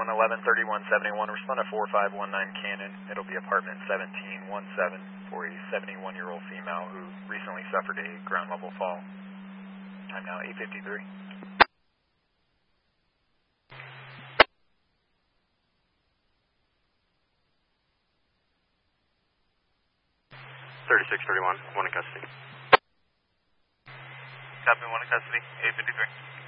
113171, respond to 4519 Cannon. It'll be apartment 1717 for a 71-year-old female who recently suffered a ground level fall. Time now 8:53. 3631, one in custody. Copy, one in custody, 8:53.